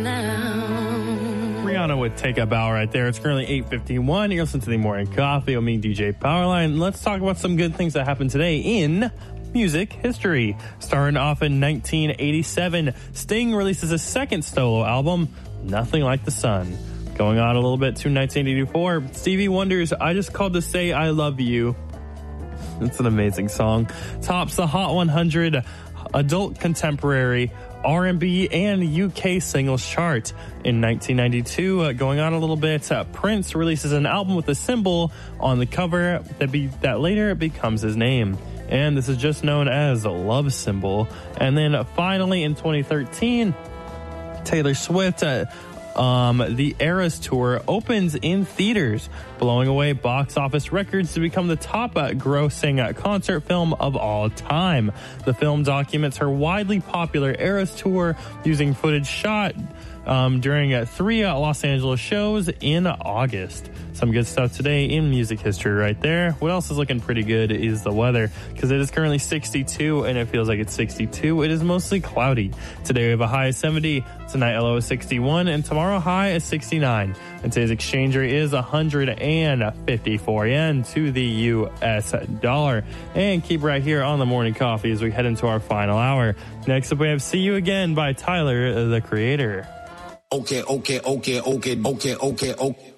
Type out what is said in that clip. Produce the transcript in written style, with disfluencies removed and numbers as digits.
Rihanna with Take a Bow right there. It's currently 8:51. You're listening to the Morning Coffee with me, DJ Powerline. Let's talk about some good things that happened today in music history. Starting off in 1987, Sting releases a second solo album, Nothing Like the Sun. Going on a little bit to 1984, Stevie Wonder's I Just Called to Say I Love You. It's an amazing song. Tops the Hot 100 Adult Contemporary R&B and UK singles chart. In 1992, going on a little bit, Prince releases an album with a symbol on the cover that later becomes his name. And this is just known as a love symbol. And then finally in 2013, Taylor Swift, the Eras Tour opens in theaters, blowing away box office records to become the top grossing concert film of all time. The film documents her widely popular Eras Tour using footage shot during 3 Los Angeles shows in August. Some good stuff today in music history right there. What else is looking pretty good is the weather, because it is currently 62 and it feels like it's 62. It is mostly cloudy. Today we have a high of 70, tonight a low of 61, and tomorrow high is 69. And today's exchange rate is 154 yen to the US dollar. And keep right here on the Morning Coffee as we head into our final hour. Next up we have See You Again by Tyler, the Creator. Okay.